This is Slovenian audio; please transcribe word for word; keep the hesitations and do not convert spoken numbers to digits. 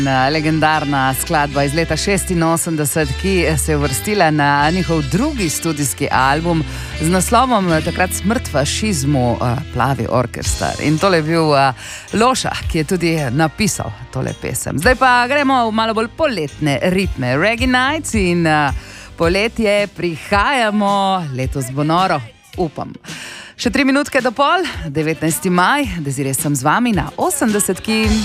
Legendarna skladba iz leta šestinosemdeset, ki se je uvrstila na njihov drugi studijski album z naslovom takrat Smrt fašizmu, Plavi orkester. In tole je bil Loša, ki je tudi napisal tole pesem. Zdaj pa gremo v malo bolj poletne ritme. Reggae Nights in poletje prihajamo, letos bo noro, upam. Še tri minutke do pol, devetnajsti maj, Desiree sem z vami na osemdesetki.